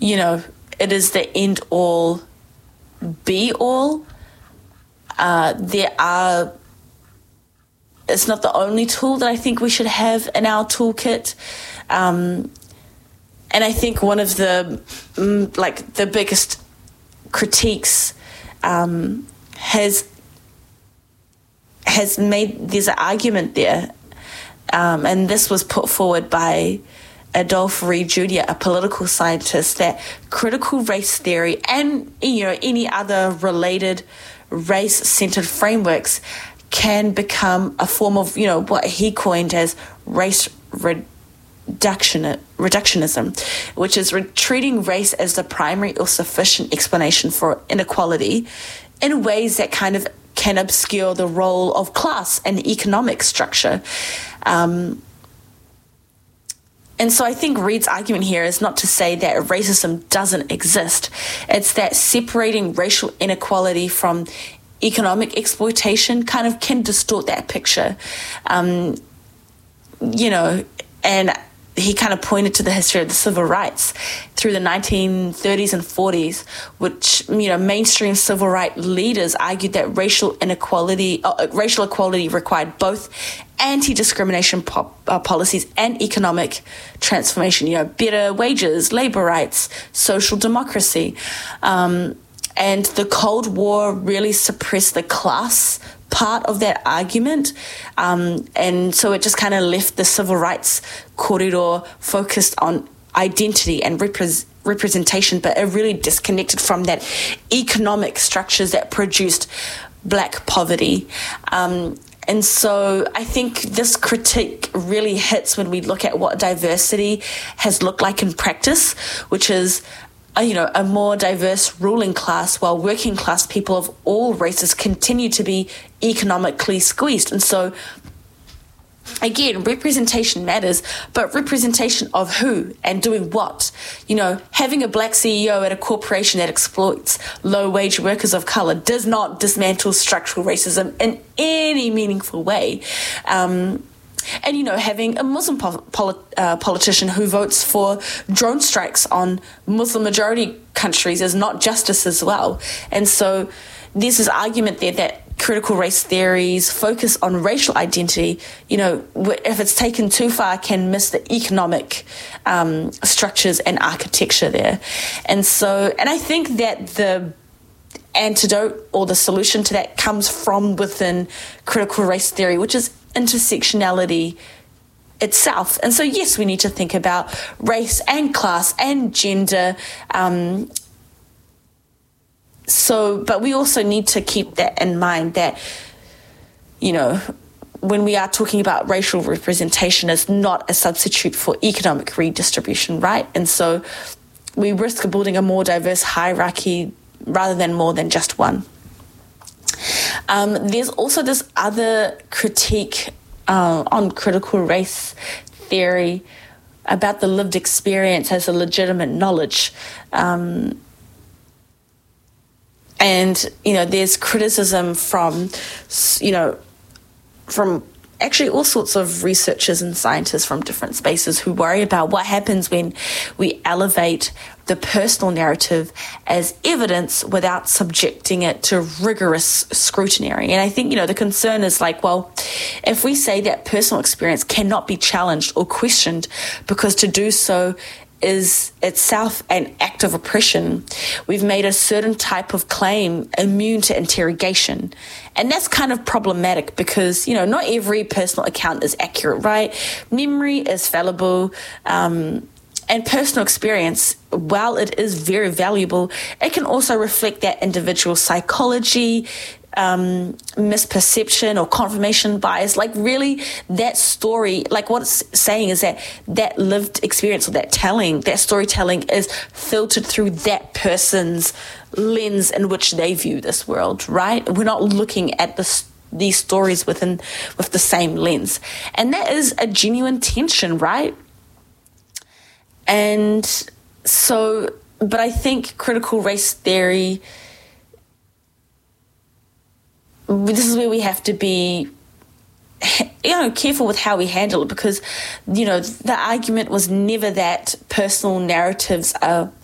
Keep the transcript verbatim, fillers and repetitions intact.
you know, it is the end all be all. Uh, there are, it's not the only tool that I think we should have in our toolkit. Um, and I think one of the, mm, like, the biggest critiques um, has has made, there's an argument there, um, and this was put forward by Adolph Reed Junior, a political scientist, that critical race theory and, you know, any other related race-centered frameworks can become a form of, you know, what he coined as race reduction, reductionism, which is re- treating race as the primary or sufficient explanation for inequality in ways that kind of can obscure the role of class and economic structure. Um, and so I think Reed's argument here is not to say that racism doesn't exist. It's that separating racial inequality from economic exploitation kind of can distort that picture. Um, you know, and he kind of pointed to the history of the civil rights through the nineteen thirties and forties, which, you know, mainstream civil rights leaders argued that racial inequality, uh, racial equality required both anti-discrimination po- uh, policies and economic transformation, you know, better wages, labor rights, social democracy. Um, and the Cold War really suppressed the class part of that argument, um, and so it just kind of left the civil rights corridor focused on identity and repre- representation, but it really disconnected from that economic structures that produced black poverty. Um, and so I think this critique really hits when we look at what diversity has looked like in practice, which is A, you know, a more diverse ruling class, while working class people of all races continue to be economically squeezed. And so, again, representation matters, but representation of who and doing what? You know, having a black C E O at a corporation that exploits low-wage workers of color does not dismantle structural racism in any meaningful way. Um, And, you know, having a Muslim pol- pol- uh, politician who votes for drone strikes on Muslim-majority countries is not justice as well. And so there's this argument there that critical race theories focus on racial identity, you know, if it's taken too far, can miss the economic um, structures and architecture there. And so, and I think that the antidote or the solution to that comes from within critical race theory, which is intersectionality itself. And so, yes, we need to think about race and class and gender. Um, so, but we also need to keep that in mind that, you know, when we are talking about racial representation, is not a substitute for economic redistribution, right? And so we risk building a more diverse hierarchy rather than more than just one. Um, there's also this other critique uh, on critical race theory about the lived experience as a legitimate knowledge. Um, and, you know, there's criticism from, you know, from actually all sorts of researchers and scientists from different spaces who worry about what happens when we elevate the personal narrative as evidence without subjecting it to rigorous scrutiny. And I think, you know, the concern is like, well, if we say that personal experience cannot be challenged or questioned because to do so is itself an act of oppression, we've made a certain type of claim immune to interrogation. And that's kind of problematic because, you know, not every personal account is accurate, right? Memory is fallible, um, and personal experience, while it is very valuable, it can also reflect that individual psychology, um, misperception or confirmation bias. Like really that story, like what it's saying is that that lived experience or that telling, that storytelling is filtered through that person's lens in which they view this world, right? We're not looking at the these stories within with the same lens. And that is a genuine tension, right? And so, but I think critical race theory, this is where we have to be, you know, careful with how we handle it because, you know, the argument was never that personal narratives are